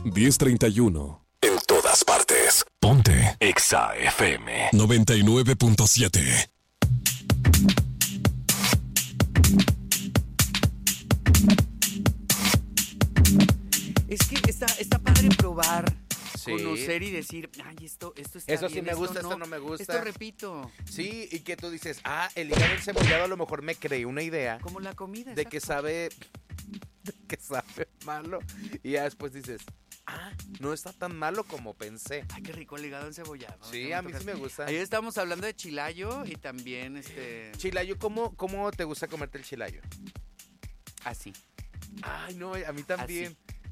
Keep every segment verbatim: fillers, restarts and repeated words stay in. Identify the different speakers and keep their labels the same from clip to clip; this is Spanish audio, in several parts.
Speaker 1: diez treinta y uno. En todas partes. Ponte Exa F M noventa y nueve punto siete.
Speaker 2: Es que está, está padre probar,
Speaker 3: Sí.
Speaker 2: conocer y decir, ay, esto, esto está
Speaker 3: Eso
Speaker 2: bien,
Speaker 3: sí me gusta,
Speaker 2: esto
Speaker 3: esto no me gusta.
Speaker 2: Esto repito.
Speaker 3: Sí, y que tú dices, ah, el hígado encebollado a lo mejor me creí una idea
Speaker 2: Como la comida.
Speaker 3: de que
Speaker 2: exacto.
Speaker 3: sabe, de que sabe malo. Y ya después dices, ah, no está tan malo como pensé.
Speaker 2: Ay, qué rico el hígado encebollado.
Speaker 3: Sí,
Speaker 2: me
Speaker 3: a mí
Speaker 2: toca.
Speaker 3: sí me gusta.
Speaker 2: Ayer estábamos hablando de chilayo y también, este...
Speaker 3: Chilayo, ¿cómo, ¿cómo te gusta comerte el chilayo?
Speaker 2: Así.
Speaker 3: Ay, no, a mí también.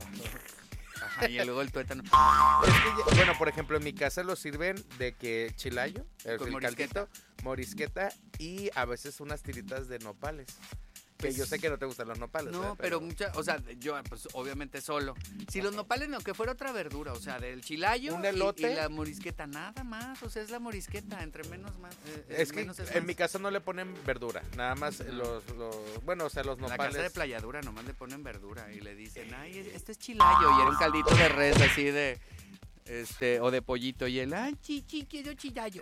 Speaker 2: Ajá, y luego el tuétano.
Speaker 3: Es que ya- bueno, por ejemplo, en mi casa lo sirven de que chilayo, el,
Speaker 2: Con
Speaker 3: el
Speaker 2: morisqueta.
Speaker 3: caldito, morisqueta y a veces unas tiritas de nopales. Que
Speaker 2: Pues,
Speaker 3: yo sé que no te gustan los nopales.
Speaker 2: No,
Speaker 3: ¿verdad?
Speaker 2: pero mucha, o sea, yo pues obviamente solo. Si los nopales no, que fuera otra verdura, o sea, del chilayo
Speaker 3: ¿Un
Speaker 2: y-
Speaker 3: elote?
Speaker 2: Y, la morisqueta, nada más, o sea, es la morisqueta, entre menos más. eh,
Speaker 3: Es que
Speaker 2: menos es
Speaker 3: en
Speaker 2: más.
Speaker 3: mi casa no le ponen verdura, nada más los, los bueno, o sea, los
Speaker 2: En la
Speaker 3: nopales.
Speaker 2: casa de playadura nomás le ponen verdura y le dicen, ay, esto es chilayo, y era un caldito de res así de, este, o de pollito, y él, ay, chichi, quiero chilayo.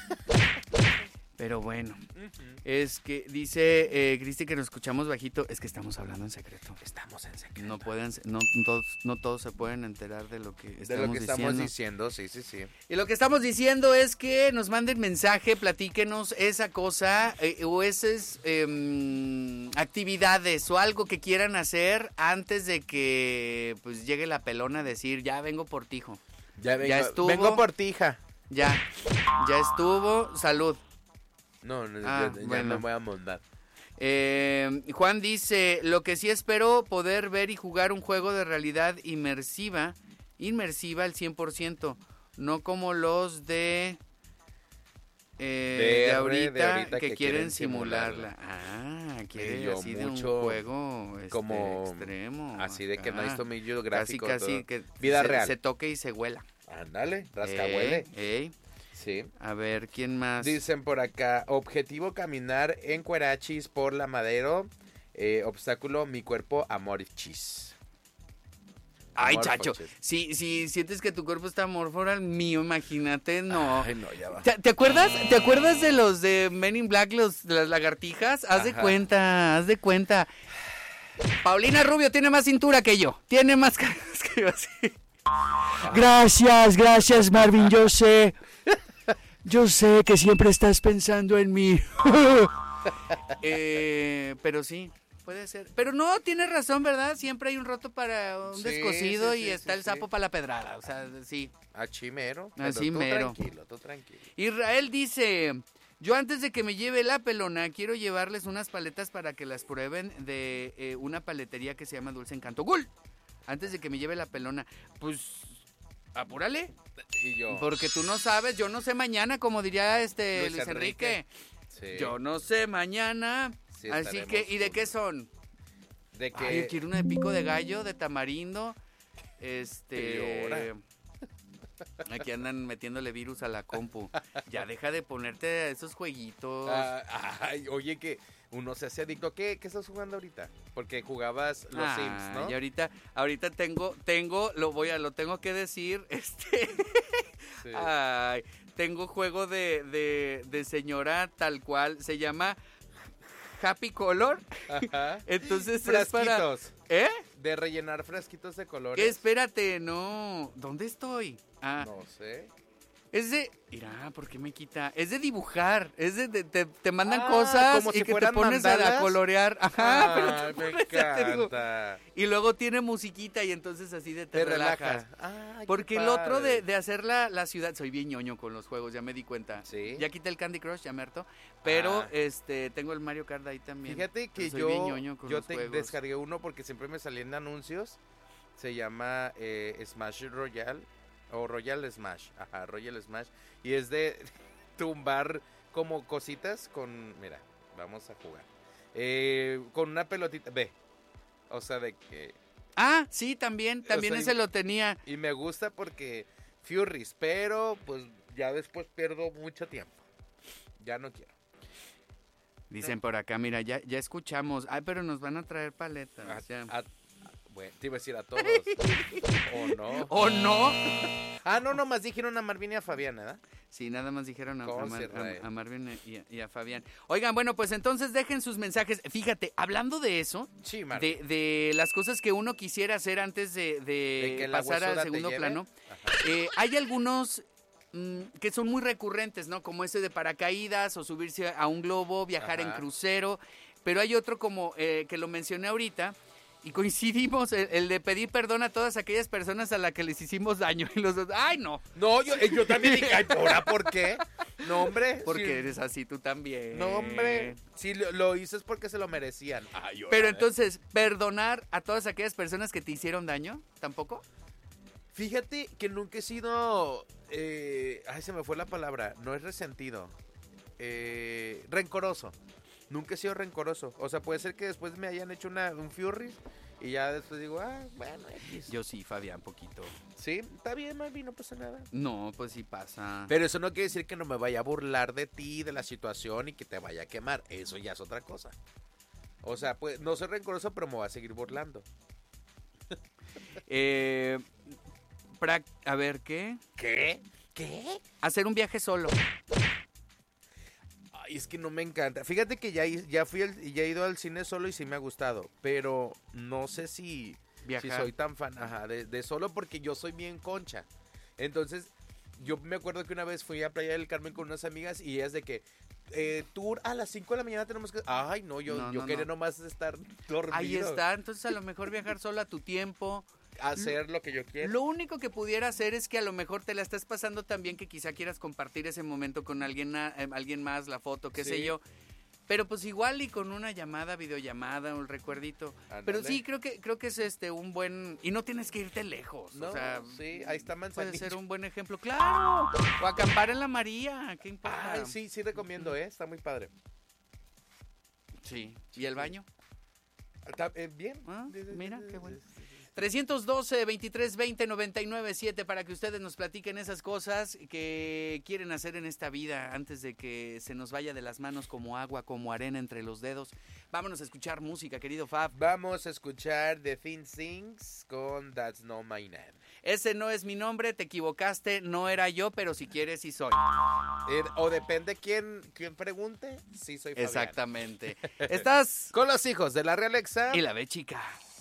Speaker 2: Pero bueno, es que dice eh, Cristi que nos escuchamos bajito, es que estamos hablando en secreto.
Speaker 3: Estamos en secreto.
Speaker 2: No pueden, no todos, no todos se pueden enterar de lo que estamos
Speaker 3: De lo que estamos
Speaker 2: diciendo.
Speaker 3: diciendo, sí, sí, sí.
Speaker 2: Y lo que estamos diciendo es que nos manden mensaje, platíquenos esa cosa eh, o esas eh, actividades o algo que quieran hacer antes de que pues llegue la pelona a decir, ya vengo por ti, hijo.
Speaker 3: Ya vengo,
Speaker 2: Ya estuvo.
Speaker 3: vengo por ti, hija.
Speaker 2: Ya, ya estuvo, salud.
Speaker 3: No, no,
Speaker 2: Ah,
Speaker 3: ya, ya
Speaker 2: bueno.
Speaker 3: me voy a montar.
Speaker 2: Eh, Juan dice, lo que sí espero poder ver y jugar un juego de realidad inmersiva, inmersiva al cien por ciento, no como los de, eh,
Speaker 3: De
Speaker 2: de,
Speaker 3: R,
Speaker 2: ahorita,
Speaker 3: de ahorita
Speaker 2: que,
Speaker 3: que
Speaker 2: quieren
Speaker 3: quieren
Speaker 2: simularla. Ah, quiere
Speaker 3: Medio
Speaker 2: así de un
Speaker 3: mucho
Speaker 2: juego este,
Speaker 3: como
Speaker 2: extremo.
Speaker 3: así de que no hay
Speaker 2: acá.
Speaker 3: tomillo
Speaker 2: Casi,
Speaker 3: gráfico.
Speaker 2: casi
Speaker 3: todo.
Speaker 2: que
Speaker 3: Vida
Speaker 2: se,
Speaker 3: real.
Speaker 2: se toque y se huela.
Speaker 3: Ándale, rascahuele.
Speaker 2: Ey, ey.
Speaker 3: Sí.
Speaker 2: A ver, ¿quién más?
Speaker 3: Dicen por acá, objetivo caminar en Cuerachis por la Madero, eh, obstáculo mi cuerpo amorchis.
Speaker 2: Ay,
Speaker 3: Amorfo,
Speaker 2: chacho,
Speaker 3: chis.
Speaker 2: si, si sientes que tu cuerpo está amorfo al mío, imagínate, no.
Speaker 3: Ay, no, ya va.
Speaker 2: ¿Te, te acuerdas, ¿Te acuerdas de los de Men in Black, los, de las lagartijas? Haz de
Speaker 3: Ajá.
Speaker 2: cuenta, haz de cuenta. Paulina Rubio tiene más cintura que yo, tiene más caras que yo, así. Gracias, gracias, Marvin, yo sé. Yo sé que siempre estás pensando en mí. eh, pero sí, puede ser. Pero no, tienes razón, ¿verdad? Siempre hay un roto para un
Speaker 3: Sí,
Speaker 2: descosido
Speaker 3: sí,
Speaker 2: y
Speaker 3: sí,
Speaker 2: está
Speaker 3: sí,
Speaker 2: el sapo
Speaker 3: sí.
Speaker 2: para la pedrada. O sea, sí.
Speaker 3: Así mero. pero
Speaker 2: Así
Speaker 3: tú
Speaker 2: mero.
Speaker 3: Tranquilo, tú tranquilo.
Speaker 2: Israel dice, yo antes de que me lleve la pelona, quiero llevarles unas paletas para que las prueben de eh, una paletería que se llama Dulce Encanto. ¡Gul! Antes de que me lleve la pelona, pues, apúrale.
Speaker 3: Y yo.
Speaker 2: Porque tú no sabes, yo no sé mañana, como diría este Luis,
Speaker 3: Luis
Speaker 2: Enrique.
Speaker 3: Enrique. Sí.
Speaker 2: Yo no sé mañana.
Speaker 3: Sí,
Speaker 2: Así
Speaker 3: estaremos
Speaker 2: que, ¿y de qué
Speaker 3: juntos.
Speaker 2: son?
Speaker 3: De que.
Speaker 2: Ay, yo quiero una de pico de gallo, de tamarindo. Este.
Speaker 3: ¿Qué hora?
Speaker 2: Aquí andan metiéndole virus a la compu. Ya deja de ponerte esos jueguitos.
Speaker 3: Ah, ay, oye, que uno se hace adicto. ¿Qué, ¿Qué estás jugando ahorita? Porque jugabas los
Speaker 2: Ah,
Speaker 3: Sims, ¿no?
Speaker 2: Y ahorita, ahorita tengo, tengo, lo voy a, lo tengo que decir, este.
Speaker 3: Sí.
Speaker 2: Ay, tengo juego de, de, de señora tal cual, se llama Happy Color.
Speaker 3: Ajá.
Speaker 2: Entonces es para.
Speaker 3: Frasquitos.
Speaker 2: ¿Eh?
Speaker 3: De rellenar frasquitos de colores.
Speaker 2: Espérate, no. ¿Dónde estoy? Ah,
Speaker 3: No sé.
Speaker 2: es de. Mira, ¿por qué me quita? Es de dibujar. Es de. de- te, te mandan
Speaker 3: Ah,
Speaker 2: cosas
Speaker 3: como
Speaker 2: y
Speaker 3: si
Speaker 2: que te
Speaker 3: fueran
Speaker 2: pones a, a
Speaker 3: mandalas.
Speaker 2: colorear. Ajá, pero
Speaker 3: Ay,
Speaker 2: te
Speaker 3: me
Speaker 2: pones, ya te digo.
Speaker 3: encanta.
Speaker 2: Y luego tiene musiquita y entonces así de te,
Speaker 3: Te
Speaker 2: relajas.
Speaker 3: relaja. Ay,
Speaker 2: Porque
Speaker 3: qué
Speaker 2: el otro de,
Speaker 3: padre.
Speaker 2: de hacer la, la ciudad, soy bien ñoño con los juegos, ya me di cuenta.
Speaker 3: Sí.
Speaker 2: Ya quité el Candy Crush, ya me harto. Pero
Speaker 3: Ah.
Speaker 2: este tengo el Mario Kart ahí también.
Speaker 3: Fíjate que
Speaker 2: Soy bien
Speaker 3: yo,
Speaker 2: ñoño con
Speaker 3: yo
Speaker 2: los
Speaker 3: te
Speaker 2: juegos.
Speaker 3: descargué uno porque siempre me salían anuncios. Se llama eh, Smash Royale o Royal Smash. Ajá, Royal Smash. Y es de tumbar como cositas con... Mira, vamos a jugar. Eh, con una pelotita... Ve. O sea, de que...
Speaker 2: Ah, sí, también, también
Speaker 3: sea,
Speaker 2: ese
Speaker 3: y-
Speaker 2: lo tenía.
Speaker 3: Y me gusta porque Furries, pero pues ya después pierdo mucho tiempo. Ya no quiero.
Speaker 2: Dicen por acá, mira, ya, ya escuchamos. Ay, pero nos van a traer paletas.
Speaker 3: A-
Speaker 2: ya.
Speaker 3: a- Bueno, te iba a decir a todos. ¿O no?
Speaker 2: ¿O no?
Speaker 3: Ah, no, nomás dijeron a Marvin y a Fabián, ¿verdad?
Speaker 2: Sí, nada más dijeron a, a,
Speaker 3: ¿Cómo
Speaker 2: Mar-
Speaker 3: se rae?
Speaker 2: a- a Marvin y a, y a Fabián. Oigan, bueno, pues entonces dejen sus mensajes. Fíjate, hablando de eso,
Speaker 3: Sí, Marvin.
Speaker 2: de, de las cosas que uno quisiera hacer antes de, de
Speaker 3: ¿De que la
Speaker 2: pasar al
Speaker 3: huesuda te
Speaker 2: segundo
Speaker 3: lleve?
Speaker 2: plano,
Speaker 3: Ajá.
Speaker 2: eh, hay algunos mm, que son muy recurrentes, ¿no? Como ese de paracaídas o subirse a un globo, viajar en
Speaker 3: Ajá.
Speaker 2: crucero. Pero hay otro como eh, que lo mencioné ahorita. Y coincidimos, el, el de pedir perdón a todas aquellas personas a las que les hicimos daño. Y los dos, ¡ay, no!
Speaker 3: No, yo, yo también dije, ay, ¿ahora por qué? No, hombre.
Speaker 2: Porque
Speaker 3: sí.
Speaker 2: eres así tú también.
Speaker 3: No, hombre. Si lo, lo hice es porque se lo merecían. Ay,
Speaker 2: Pero
Speaker 3: ahora,
Speaker 2: entonces, ¿perdonar a todas aquellas personas que te hicieron daño? ¿Tampoco?
Speaker 3: Fíjate que nunca he sido... eh, ay, se me fue la palabra. No es resentido. Eh, rencoroso. Nunca he sido rencoroso. O sea, puede ser que después me hayan hecho una, un furries y ya después digo, ah, bueno, X.
Speaker 2: Yo sí, Fabián, poquito.
Speaker 3: Sí, está bien, Marvin, no pasa nada.
Speaker 2: No, pues sí pasa.
Speaker 3: Pero eso no quiere decir que no me vaya a burlar de ti, de la situación y que te vaya a quemar. Eso ya es otra cosa. O sea, pues no soy rencoroso, pero me voy a seguir burlando.
Speaker 2: Eh, prac- a ver, ¿qué?
Speaker 3: ¿Qué? ¿Qué?
Speaker 2: Hacer un viaje solo.
Speaker 3: Ay, es que no me encanta. Fíjate que ya, ya fui al- ya he ido al cine solo y sí me ha gustado. Pero no sé si, si
Speaker 2: Viajar.
Speaker 3: soy tan fan ajá, de, de solo porque yo soy bien concha. Entonces, yo me acuerdo que una vez fui a Playa del Carmen con unas amigas y ellas de que eh, tour a las cinco de la mañana tenemos que... Ay, no, yo,
Speaker 2: No,
Speaker 3: yo
Speaker 2: no,
Speaker 3: quería
Speaker 2: no.
Speaker 3: nomás estar dormido.
Speaker 2: Ahí está, entonces a lo mejor viajar solo a tu tiempo.
Speaker 3: Hacer lo que yo quiero.
Speaker 2: Lo único que pudiera hacer es que a lo mejor te la estás pasando tan bien que quizá quieras compartir ese momento con alguien, a- eh, alguien más, la foto, qué sé
Speaker 3: Sí.
Speaker 2: yo. Pero pues igual y con una llamada, videollamada, un recuerdito.
Speaker 3: Ándale.
Speaker 2: Pero sí, creo que creo que es este un buen... Y no tienes que irte lejos.
Speaker 3: No,
Speaker 2: o sea,
Speaker 3: sí, ahí está
Speaker 2: puede
Speaker 3: Manzanillo.
Speaker 2: ser un buen ejemplo. ¡Claro! O acampar en la María, ¿qué importa?
Speaker 3: Ay, sí, sí recomiendo, ¿eh? Está muy padre.
Speaker 2: Sí. ¿Y el baño?
Speaker 3: Está eh, bien.
Speaker 2: Ah,
Speaker 3: Sí, sí, sí,
Speaker 2: mira,
Speaker 3: sí,
Speaker 2: qué
Speaker 3: sí,
Speaker 2: bueno.
Speaker 3: sí, sí, sí.
Speaker 2: trescientos doce, veintitrés veinte, noventa y nueve siete para que ustedes nos platiquen esas cosas que quieren hacer en esta vida antes de que se nos vaya de las manos como agua, como arena entre los dedos. Vámonos a escuchar música, querido Fab.
Speaker 3: Vamos a escuchar The Thin Things con That's Not My Name.
Speaker 2: Ese no es mi nombre, te equivocaste, no era yo, pero si quieres sí soy.
Speaker 3: Eh, o depende quién, quién pregunte, sí soy Fabián.
Speaker 2: Exactamente. Estás
Speaker 3: Con los hijos de la Real Exa.
Speaker 2: y la ve chica.